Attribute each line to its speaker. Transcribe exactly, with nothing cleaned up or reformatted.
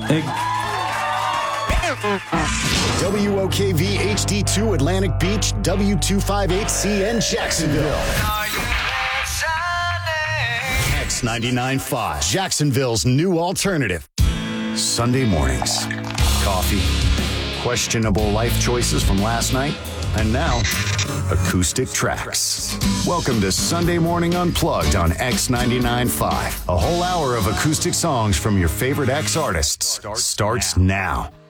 Speaker 1: W O K V H D two Atlantic Beach, W two fifty-eight C N Jacksonville. X ninety-nine point five, Jacksonville's new alternative. Sunday mornings. Coffee. Questionable life choices from last night. And now, acoustic tracks. Welcome to Sunday Morning Unplugged on X ninety-nine point five. A whole hour of acoustic songs from your favorite X artists starts now.